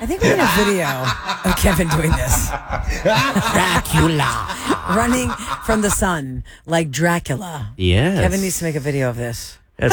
I think we need a video of Kevin doing this. Dracula. Running from the sun like Dracula. Yes. Kevin needs to make a video of this. Yes,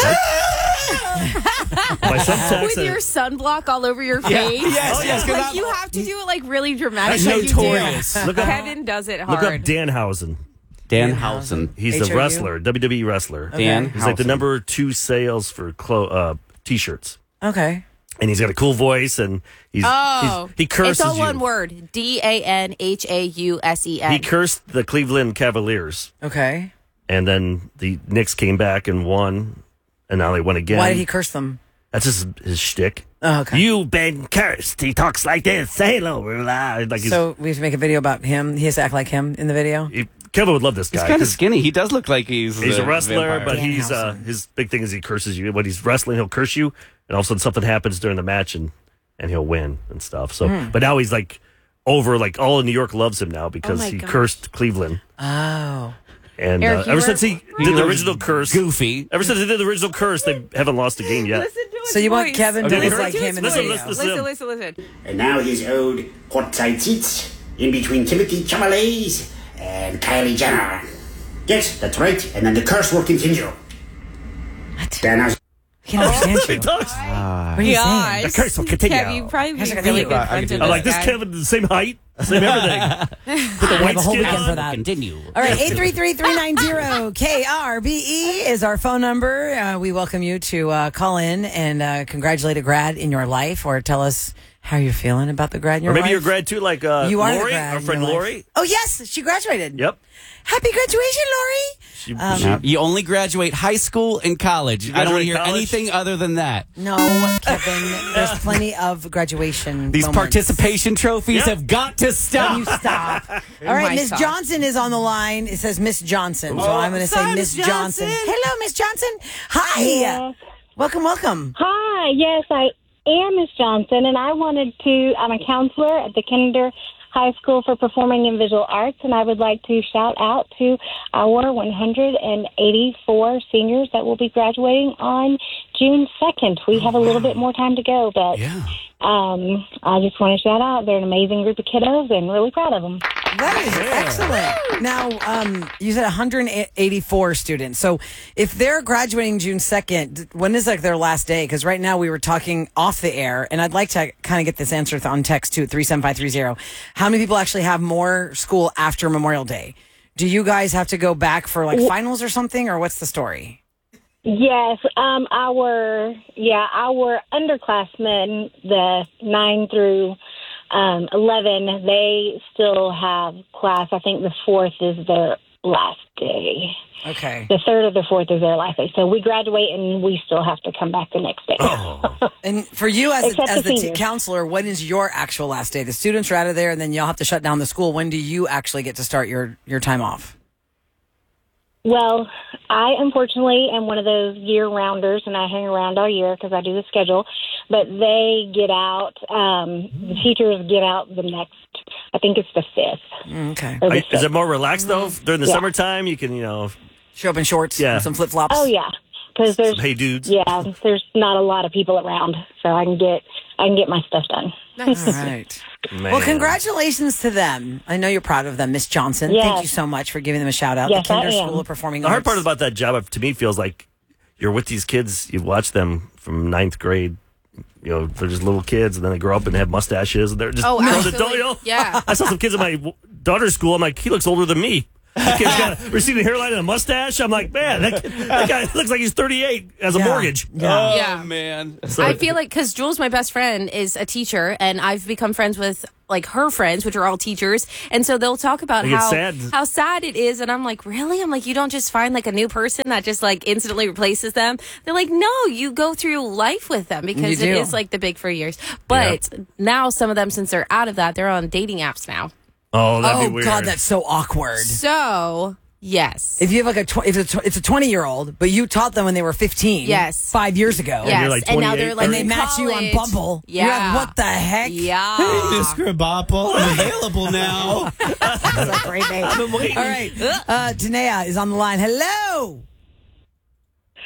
my son texted- With your sunblock all over your face. Yes. Like you have to do it like really dramatic. That's like you do. notorious. Look up- Kevin does it hard. Look up Danhausen. Danhausen. He's H-O-U? a wrestler, WWE wrestler. Dan He's like the Housen. number 2 sales for T-shirts. Okay. And he's got a cool voice, and he curses it's all you. one word. DANHAUSEN. He cursed the Cleveland Cavaliers, Okay. and then the Knicks came back and won, and now they won again. Why did he curse them? That's just his shtick. Oh, okay. You've been cursed. He talks like this. Say hello. Like he's, So we have to make a video about him. He has to act like him in the video. Kevin would love this guy. He's kind of 'cause skinny. He does look like he's a wrestler, vampire. but he's Danhausen. his big thing is he curses you. When he's wrestling, he'll curse you, and all of a sudden something happens during the match, and he'll win and stuff. So, but now he's like over, like all of New York loves him now because my he gosh. cursed Cleveland. Oh. And Eric, you ever were- since he did the original curse, goofy. ever since he did the original curse, they haven't lost a game yet. Listen to his So you want voice. Kevin to Okay, look like him in the listen, video? listen. And now his old hot side seats in between Timothy Chalamet and Kylie Jenner. Yes, that's right. And then the curse will continue. What? Then I I can't understand He you. talks. What are you saying? Gosh. The curse will continue. Kev, you probably Hashtag be really video. good friends with I'm like, this guy. Kevin, the same height, same everything. Put the I white have a whole skin weekend for on. that. Continue. All right, 833-390-KRBE is our phone number. We welcome you to call in and congratulate a grad in your life or tell us how you're feeling about the grad in your Or maybe life. you're a grad too, like You are the Lori, grad our in friend your life. Lori. Oh, yes, she graduated. Yep. Happy graduation, Lori. She, You only graduate high school and college. I don't want to hear graduate college? anything other than that. No, Kevin, there's plenty of graduation These moments. participation trophies Yep. have got to stop. You stop. All right, my Miss gosh. Johnson is on the line. It says Miss Johnson, so I'm going to say Miss Johnson. Hello, Miss Johnson. Hi. Yes. Welcome. Hi, yes, I am Miss Johnson, and I'm a counselor at the Kinder High School for Performing and Visual Arts, and I would like to shout out to our 184 seniors that will be graduating on June 2nd. We have a little bit more time to go, but I just want to shout out. They're an amazing group of kiddos and really proud of them. That is excellent. Now, you said 184 students. So if they're graduating June 2nd, when is like their last day? Because right now we were talking off the air, and I'd like to kind of get this answer on text too, 37530. How many people actually have more school after Memorial Day? Do you guys have to go back for like finals or something, or what's the story? Yes, our underclassmen, the 9 through 11, they still have class. I think the 4th is their last day. Okay. The 3rd or the 4th is their last day. So we graduate and we still have to come back the next day. And for you as Except the the seniors. counselor, when is your actual last day? The students are out of there, and then you'll have to shut down the school. When do you actually get to start your time off? Well, I unfortunately am one of those year-rounders, and I hang around all year because I do the schedule. But they get out, the teachers get out the next, I think it's the 5th. Okay. Or the Is 6th. it more relaxed though during the Yeah. summertime? You can, Show up in shorts Yeah. and some flip-flops. Oh, yeah, because there's, hey dudes. yeah, there's not a lot of people around, so I can get my stuff done. All right. Man. Well, congratulations to them. I know you're proud of them, Miss Johnson. Yes. Thank you so much for giving them a shout out. Yes, the Kinder I am. School of Performing The hard Arts. part about that job, to me, feels like you're with these kids. You watch them from 9th grade. They're just little kids, and then they grow up and have mustaches, and they're just Oh, grown absolutely. adult. Yeah. I saw some kids at my daughter's school. I'm like, he looks older than me. The kid's got a receding hairline and a mustache. I'm like, man, that guy looks like he's 38 as a Yeah. mortgage. Yeah. Yeah. Man. So, I feel like because Jules, my best friend, is a teacher, and I've become friends with like her friends, which are all teachers, and so they'll talk about They get how sad. sad it is, and I'm like, really? I'm like, you don't just find like a new person that just like instantly replaces them. They're like, no, you go through life with them because You it do. is like the big 4 years. But now some of them, since they're out of that, they're on dating apps now. that'd Oh, be weird. God, that's so awkward. So yes. If you have like if it's a 20-year-old, but you taught them when they were 15, Yes. 5 years ago, Yes, you're like and now 28, they're like and they in match you on college. Bumble, Yeah. you're like, what the heck? Yeah. Miss Krabappel, I'm available now. That's a great name. All right, Tanea is on the line. Hello.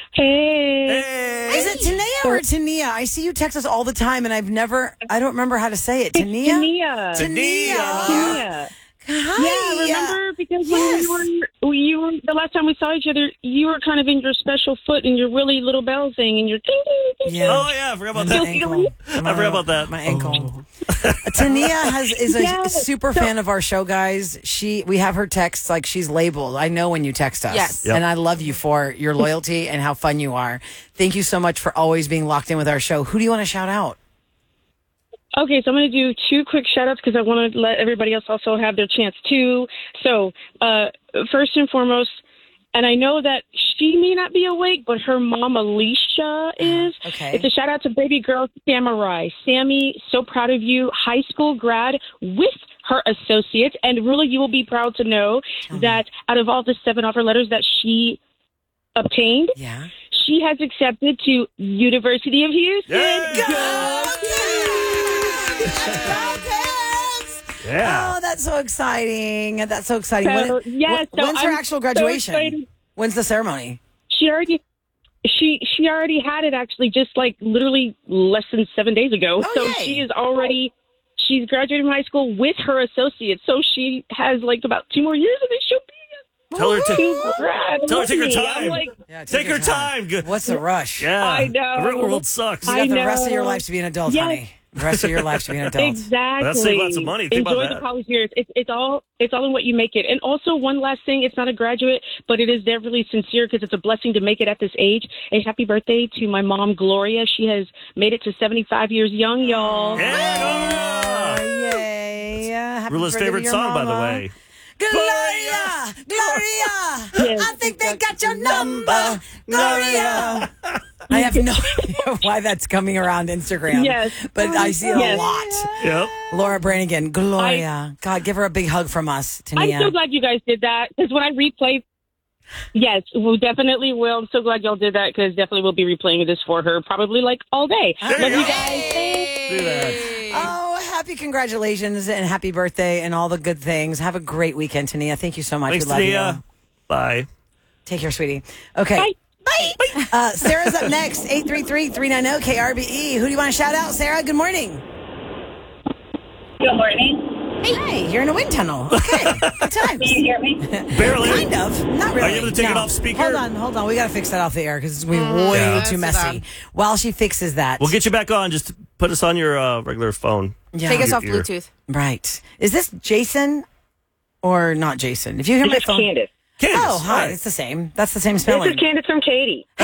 Hey. Is it Tanea or Tania? I see you text us all the time, and I don't remember how to say it. Tania? Tania. Tania. Hi. Yeah, remember? Because when you were, the last time we saw each other, you were kind of in your special foot and your really little bell thing and your ding, ding, ding. Yeah. Oh, yeah, I forgot about that. I forgot about that. My ankle. Tania is a super fan of our show, guys. We have her texts like she's labeled. I know when you text us. Yes. Yep. And I love you for your loyalty and how fun you are. Thank you so much for always being locked in with our show. Who do you want to shout out? Okay, so I'm going to do 2 quick shout-outs because I want to let everybody else also have their chance too. So, first and foremost, and I know that she may not be awake, but her mom, Alicia, is. Okay. It's a shout-out to baby girl Samurai. Sammy, so proud of you. High school grad with her associates. And really, you will be proud to know that out of all the 7 offer letters that she obtained, she has accepted to University of Houston. Yeah. Oh, that's so exciting. That's so exciting. So, when's her I'm actual so graduation? excited. When's the ceremony? She already had it actually just like literally less than 7 days ago. Oh, so yay. she's graduated from high school with her associates. So she has like about 2 more years and then she'll be Tell her to take her I'm time. like, take her time. What's the rush? Yeah. I know. The real world sucks. You I got the know. rest of your life to be an adult, Yes. honey. The rest of your life to be an adult. Exactly. That's saving lots of money. Think Enjoy about the that. college years. It's all in what you make it. And also one last thing, it's not a graduate, but it is definitely sincere because it's a blessing to make it at this age. A happy birthday to my mom, Gloria. She has made it to 75 years young, y'all. Yeah. Yay. Happy Rilla's birthday to favorite your song, by the mama. way. Gloria! Gloria! Yes, I think they got your number. Gloria! I have no idea why that's coming around Instagram. Yes. But I see it a Yes. lot. Yep. Laura Branigan, Gloria. God, give her a big hug from us, I'm Tania. so glad you guys did that because when I replay, yes, we definitely will. I'm so glad y'all did that because definitely we'll be replaying this for her probably like all day. There you Love go. you guys. Thanks. Do that. Oh, happy congratulations and happy birthday and all the good things. Have a great weekend, Tania. Thank you so much. Thanks, we love Tania. you. Bye. Take care, sweetie. Okay. Bye. Bye. Sarah's up next, 833-390-KRBE. Who do you want to shout out, Sarah? Good morning. Good morning. Hey, you're in a wind tunnel. Okay, good times. Can you hear me? Barely. Kind of. Not really. Are you able to take it No. off speaker? Hold on. We got to fix that off the air because it's way too messy. While she fixes that. We'll get you back on. Just put us on your regular phone. Yeah. Take us Your off ear. Bluetooth. Right. Is this Jason or not Jason? If you hear my This is phone. Candace. Candace. Oh, hi. Hi. It's the same. That's the same This spelling. is Candace from Katie. Hey,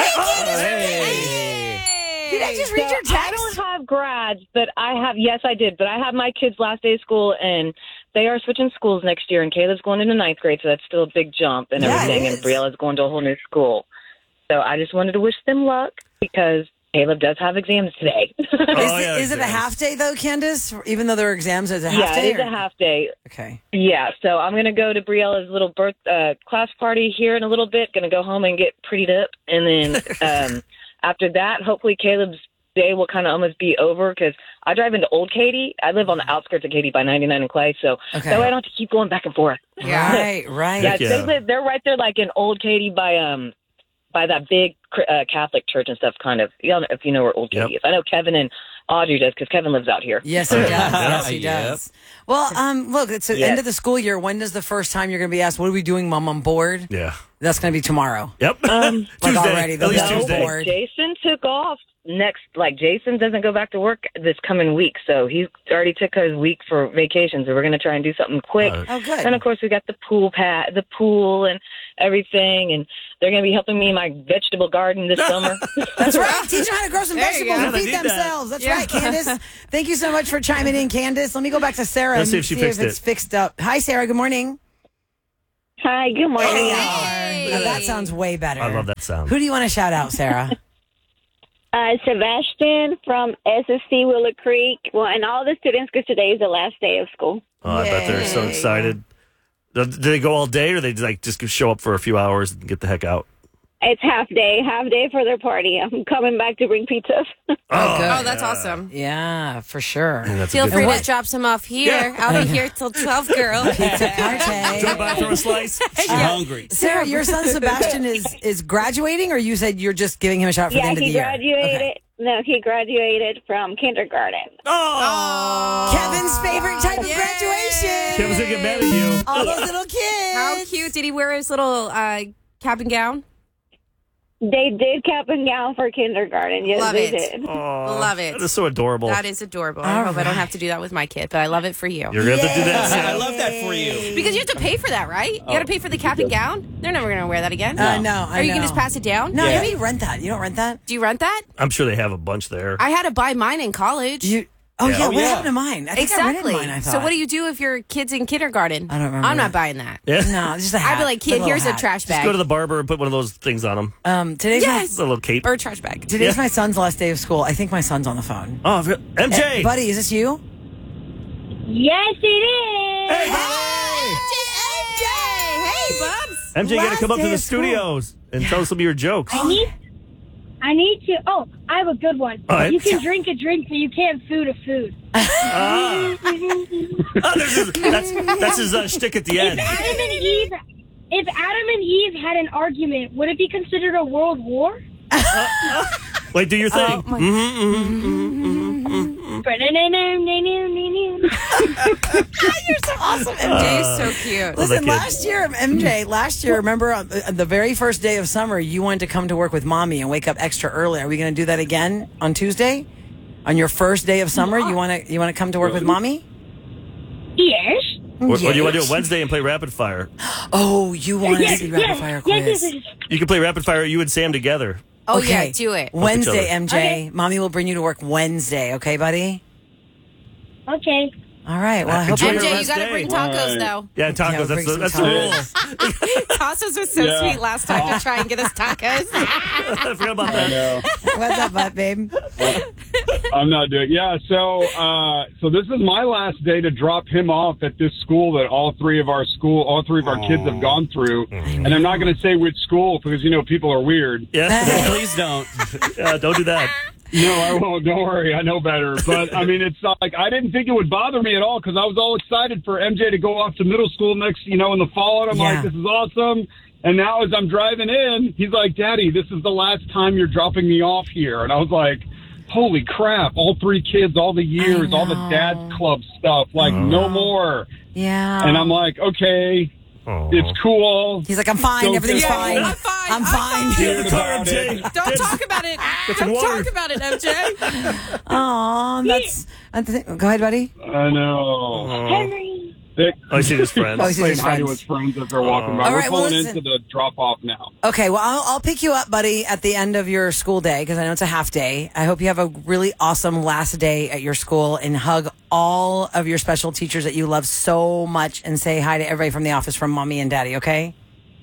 Did I just read your text? I don't have grads, but I have. Yes, I did. But I have my kids' last day of school, and they are switching schools next year. And Caleb's going into 9th grade, so that's still a big jump and Yeah, everything. it And is. Briella's going to a whole new school. So I just wanted to wish them luck because Caleb does have exams today. Is it a half day though, Candace? Even though there are exams, is it a half Yeah, day? it is a half day. Okay. Yeah, so I'm going to go to Briella's little class party here in a little bit. Going to go home and get prettied up. And then after that, hopefully Caleb's day will kind of almost be over because I drive into Old Katy. I live on the outskirts of Katy by 99 and Clay, so Okay. that way I don't have to keep going back and forth. Right. Yeah, Yeah. they're right there like in Old Katy by that big Catholic church and stuff, kind of. Y'all know, if you know where Old Katy Yep. is. I know Kevin and Audrey does because Kevin lives out here. Yes, he does. Yes, he Yep. does. Well, look, it's the end of the school year. When is the first time you're going to be asked, what are we doing, Mom, on board? Yeah. That's going to be tomorrow. Yep. Like Tuesday. already, At least no, Tuesday. board. Jason took off Jason doesn't go back to work this coming week, so he already took his week for vacation, so we're going to try and do something quick. Oh, good. And of course we got the pool and everything, and they're going to be helping me in my vegetable garden this summer. That's right. Teach them how to grow some There you vegetables go. and They feed need that. themselves. That's right, Candace. Thank you so much for chiming in, Candace. Let me go back to Sarah Let's and see if she fixed it's it. fixed up. Hi, Sarah. Good morning. Hi, good morning. Now, that sounds way better. I love that sound. Who do you want to shout out, Sarah? Sebastian from SSC Willow Creek. Well, and all the students, because today is the last day of school. Oh, I bet they're so Yay. excited. Do they go all day, or they just show up for a few hours and get the heck out? It's half day for their party. I'm coming back to bring pizzas. Good. Oh, that's awesome. Yeah, for sure. That's a Feel good free thing. to drop some off here. I'll be here till 12, girl. Pizza party. Drop by for a slice. I'm hungry. Sarah, your son Sebastian is graduating, or you said you're just giving him a shot for the Yeah, end of the he year? graduated. Okay. No, he graduated from kindergarten. Kevin's favorite type of graduation. Kevin's gonna get mad at you. All those little kids. How cute. Did he wear his little cap and gown? They did cap and gown for kindergarten. Yes, Love they it. did. Love it. That is so adorable. That is adorable. I hope I don't have to do that with my kid, but I love it for you. You're gonna have to do that. I Sarah. love that for you. Because you have to pay for that, right? You got to pay for the cap and gown. They're never going to wear that again. No, Are you going to just pass it down? No, Yeah. maybe rent that. You don't rent that? Do you rent that? I'm sure they have a bunch there. I had to buy mine in college. Oh, Yeah. yeah. Oh, What yeah. happened to mine? I think I Exactly. rented mine, I thought. So what do you do if your kid's in kindergarten? I don't remember I'm not that. buying that. Yeah. No, just a hat. I'd be like, Just kid, little here's a hat. trash bag. Go to the barber and put one of those things on them. Today's Yes. A little cape. Or a trash bag. Today's Yeah. my son's last day of school. I think my son's on the phone. Oh, MJ. Buddy, is this you? Yes, it is. Hey, Hey, Bubs. MJ, you gotta Last come up day to the of school. studios and tell us some of your jokes. I need to. Oh, I have a good one. All right. You can drink a drink, but you can't food a food. Oh, that's his shtick at the end. If Adam and Eve had an argument, would it be considered a world war? Wait, do your thing. You're so awesome, MJ. He's so cute. Listen, kid. last year, remember on the very first day of summer, you wanted to come to work with mommy and wake up extra early. Are we going to do that again on Tuesday? On your first day of summer, you want to come to work with mommy? Yes. Or do you want to do it Wednesday and play rapid fire? Oh, you want to see rapid fire quiz? Yes. You can play rapid fire, you and Sam together. Oh, yeah, do it. Wednesday, other. MJ. Okay. Mommy will bring you to work Wednesday, okay, buddy? Okay. All right. Well, I hope Enjoy your MJ, you rest got to day. bring tacos, though. Yeah, tacos. Yeah, that's bring the some rule. Tassos was so sweet last time to try and get us tacos. I forgot about that. What's up, butt, babe? I'm not doing. Yeah, so this is my last day to drop him off at this school that all three of our kids have gone through, and I'm not going to say which school because people are weird. Yeah. Please don't. Yeah, don't do that. No, I won't. Don't worry, I know better. But I mean, it's not like I didn't think it would bother me at all because I was all excited for MJ to go off to middle school next, in the fall, and I'm like, this is awesome. And now as I'm driving in, he's like, Daddy, this is the last time you're dropping me off here. And I was like, holy crap, all three kids, all the years, all the dad's club stuff, like no more. Yeah. And I'm like, okay, it's cool. He's like, I'm fine. So Everything's good. fine. I'm fine. I'm fine. Get in the car, about MJ. it. Don't talk about it. some Don't water. talk about it, MJ. Aw, go ahead, buddy. I know. Henry. Oh, I see his friends. Oh, he's Saying his hi to friends. his friends as they're walking by. All We're right, well, pulling listen. into the drop-off now. Okay, well, I'll pick you up, buddy, at the end of your school day because I know it's a half day. I hope you have a really awesome last day at your school and hug all of your special teachers that you love so much and say hi to everybody from the office from Mommy and Daddy, okay?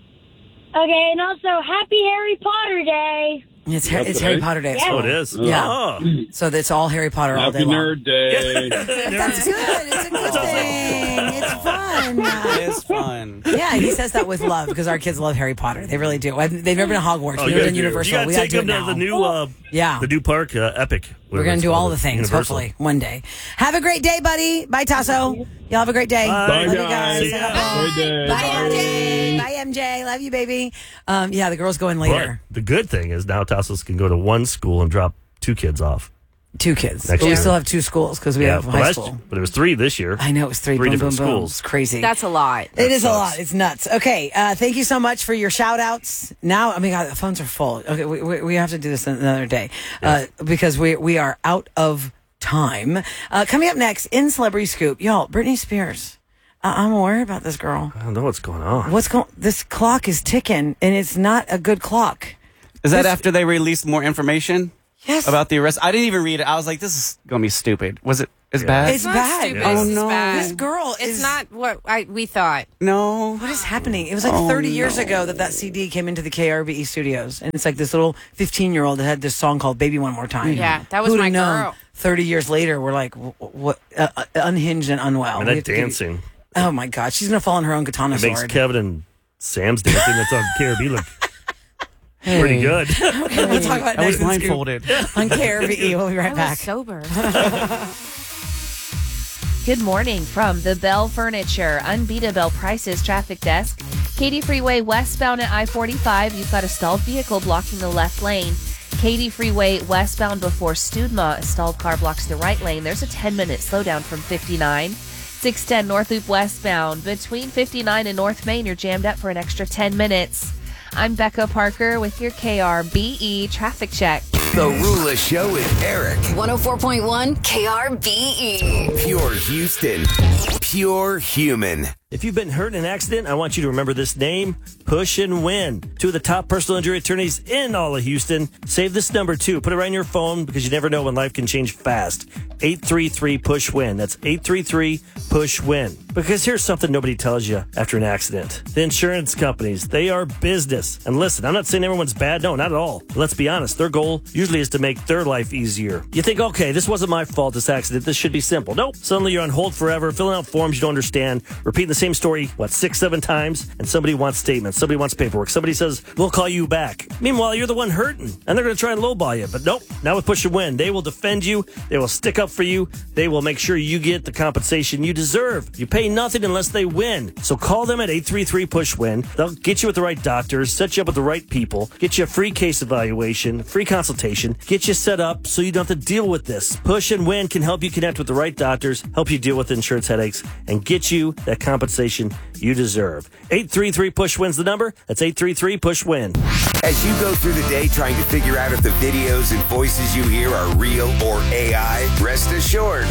Okay, and also happy Harry Potter Day. It's That's Harry right. Potter Day. Oh, it is? Yeah. Oh. So it's all Harry Potter all day Happy long. Nerd Day. That's good. It's a good thing. It's fun. It's fun. Yeah, he says that with love because our kids love Harry Potter. They really do. They've never been to Hogwarts. Oh, We've never done Universal. You got We to got take to do it him to now. the new, Yeah. the new park, Epic. We're going to do all the things, Universal. hopefully, one day. Have a great day, buddy. Bye, Tasso. Y'all have a great day. Bye, Love you guys. See ya. Great day. Bye, MJ. Bye, MJ. Love you, baby. Yeah, the girl's going But later. the good thing is now Tassos can go to one school and drop two kids off. 2 kids. Next But we year. still have 2 schools because we have but high last- school. But it was 3 this year. I know it was 3. Three Boom, boom, different boom. schools. It's crazy. That's a lot. It is a sucks. lot. It's nuts. Okay. Thank you so much for your shout outs. Now, God, the phones are full. Okay. We have to do this another day because we are out of time. Coming up next in Celebrity Scoop, y'all, Britney Spears. I'm worried about this girl. I don't know what's going on. This clock is ticking and it's not a good clock. Is that after they released more information Yes. about the arrest? I didn't even read it. I was like, this is going to be stupid. Was it as bad? It's not bad. stupid. Oh, It's no. bad. This girl It's is not what we thought. No. What is happening? It was like 30 years ago that CD came into the KRBE studios. And it's like this little 15-year-old that had this song called Baby One More Time. Yeah, that was Who'd my have known girl. 30 years later, we're like, what? Unhinged and unwell. And We that have to give you- dancing. Oh, my God. She's going to fall on her own katana It makes sword. Kevin and Sam's dancing that's on KRB look Pretty good. Okay, we'll talk about I was next in Scoop blindfolded. on KRVE. We'll be right I back. was sober. Good morning from the Bell Furniture Unbeatable Prices Traffic Desk. Katy Freeway westbound at I-45, you've got a stalled vehicle blocking the left lane. Katy Freeway westbound before Studma, a stalled car blocks the right lane. There's a 10-minute slowdown from 59. 610 North Loop westbound between 59 and North Main, you're jammed up for an extra 10 minutes. I'm Becca Parker with your KRBE traffic check. The Rula Show with Eric. 104.1 KRBE. Pure Houston. Pure human. If you've been hurt in an accident, I want you to remember this name, Push and Win. Two of the top personal injury attorneys in all of Houston. Save this number, too. Put it right in your phone because you never know when life can change fast. 833-PUSH-WIN. That's 833-PUSH-WIN. Because here's something nobody tells you after an accident. The insurance companies, they are business. And listen, I'm not saying everyone's bad. No, not at all. But let's be honest. Their goal usually is to make their life easier. You think, okay, this wasn't my fault, this accident. This should be simple. Nope. Suddenly you're on hold forever, filling out forms you don't understand, repeating the same story, 6, 7 times, and somebody wants statements, somebody wants paperwork, somebody says, we'll call you back. Meanwhile, you're the one hurting, and they're going to try and lowball you. But nope, now with Push and Win, they will defend you, they will stick up for you, they will make sure you get the compensation you deserve. You pay nothing unless they win. So call them at 833-PUSH-WIN. They'll get you with the right doctors, set you up with the right people, get you a free case evaluation, free consultation, get you set up so you don't have to deal with this. Push and Win can help you connect with the right doctors, help you deal with insurance headaches, and get you that compensation you deserve. 833-PUSH-WIN's the number. That's 833-PUSH-WIN. As you go through the day trying to figure out if the videos and voices you hear are real or AI, rest assured,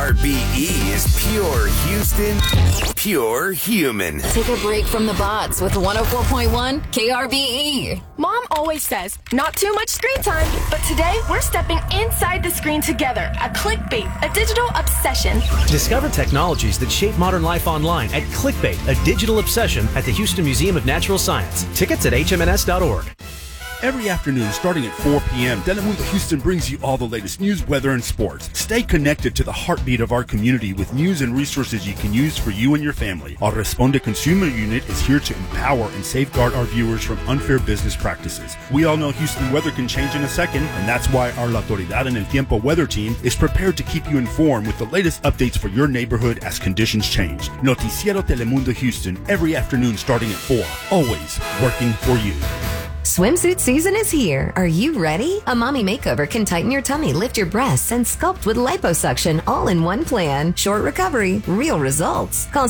KRBE is pure Houston, pure human. Take a break from the bots with 104.1 KRBE. Mom always says, not too much screen time, but today we're stepping inside the screen together. A clickbait, a digital obsession. Discover technologies that shape modern life online at Clickbait, a digital obsession at the Houston Museum of Natural Science. Tickets at hmns.org. Every afternoon, starting at 4 p.m., Telemundo Houston brings you all the latest news, weather, and sports. Stay connected to the heartbeat of our community with news and resources you can use for you and your family. Our Responde Consumer Unit is here to empower and safeguard our viewers from unfair business practices. We all know Houston weather can change in a second, and that's why our La Autoridad en el Tiempo weather team is prepared to keep you informed with the latest updates for your neighborhood as conditions change. Noticiero Telemundo Houston, every afternoon starting at 4. Always working for you. Swimsuit season is here. Are you ready? A mommy makeover can tighten your tummy, lift your breasts, and sculpt with liposuction all in one plan. Short recovery, real results. Call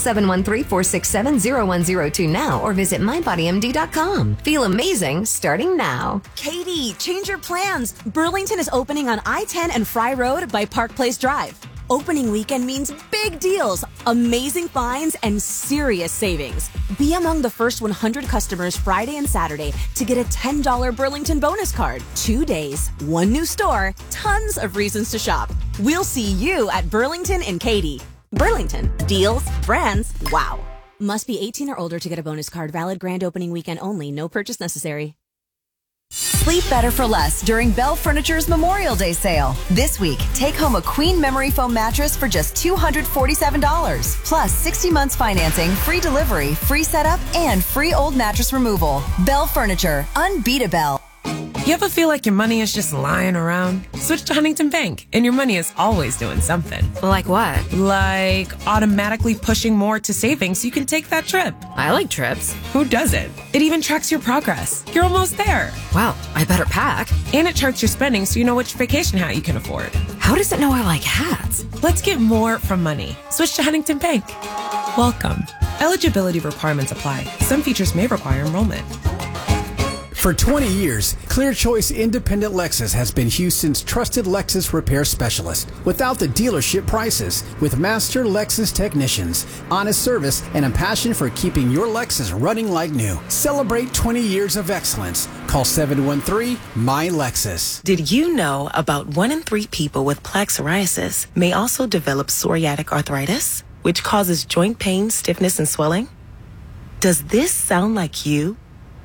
713-467-0102 now or visit mybodymd.com. Feel amazing starting now. Katie, change your plans. Burlington is opening on I-10 and Fry Road by Park Place Drive. Opening weekend means big deals, amazing finds, and serious savings. Be among the first 100 customers Friday and Saturday to get a $10 Burlington bonus card. 2 days, one new store, tons of reasons to shop. We'll see you at Burlington and Katy. Burlington, deals, brands, wow. Must be 18 or older to get a bonus card. Valid grand opening weekend only. No purchase necessary. Sleep better for less during Bell Furniture's Memorial Day sale. This week, take home a Queen Memory Foam mattress for just $247. Plus 60 months financing, free delivery, free setup, and free old mattress removal. Bell Furniture. Unbeatable. You ever feel like your money is just lying around? Switch to Huntington Bank, and your money is always doing something. Like what? Like automatically pushing more to savings so you can take that trip. I like trips. Who doesn't? It even tracks your progress. You're almost there. Wow, I better pack. And it charts your spending so you know which vacation hat you can afford. How does it know I like hats? Let's get more from money. Switch to Huntington Bank. Welcome. Eligibility requirements apply. Some features may require enrollment. For 20 years, Clear Choice Independent Lexus has been Houston's trusted Lexus repair specialist. Without the dealership prices, with master Lexus technicians, honest service, and a passion for keeping your Lexus running like new. Celebrate 20 years of excellence. Call 713-MY-LEXUS. Did you know about 1 in 3 people with plaque psoriasis may also develop psoriatic arthritis, which causes joint pain, stiffness, and swelling? Does this sound like you?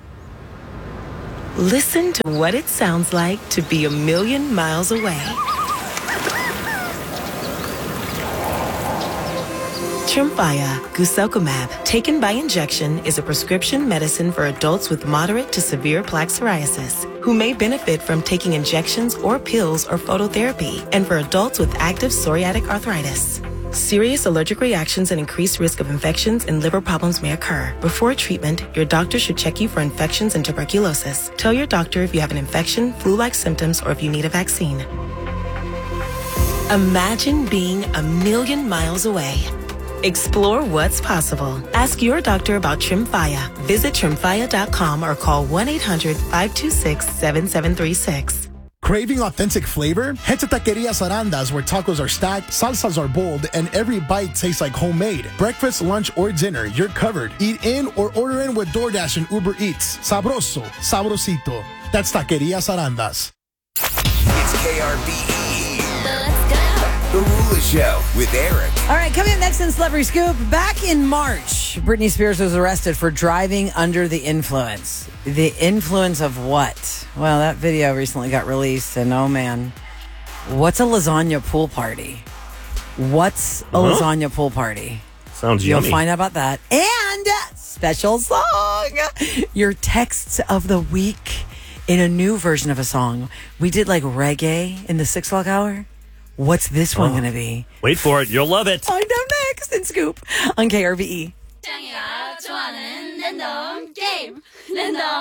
Listen to what it sounds like to be a million miles away. Tremfya, guselkumab, taken by injection, is a prescription medicine for adults with moderate to severe plaque psoriasis who may benefit from taking injections or pills or phototherapy, and for adults with active psoriatic arthritis. Serious allergic reactions and increased risk of infections and liver problems may occur. Before treatment, your doctor should check you for infections and tuberculosis. Tell your doctor if you have an infection, flu-like symptoms, or if you need a vaccine. Imagine being 1,000,000 miles away. Explore what's possible. Ask your doctor about Tremfya. Visit Tremfya.com or call 1-800-526-7736. Craving authentic flavor? Head to Taqueria Sarandas, where tacos are stacked, salsas are bold, and every bite tastes like homemade. Breakfast, lunch, or dinner, you're covered. Eat in or order in with DoorDash and Uber Eats. Sabroso, sabrosito. That's Taqueria Sarandas. It's KRBE. The Rula Show with Eric. All right, coming up next in Celebrity Scoop. Back in March, Britney Spears was arrested for driving under the influence. The influence of what? Well, that video recently got released, and oh man, what's a lasagna pool party? What's a lasagna pool party? Sounds You'll yummy. find out about that. And special song, your texts of the week in a new version of a song. We did like reggae in the 6 o'clock hour. What's this one going to be? Wait for it. You'll love it. Find out next in Scoop on KRBE.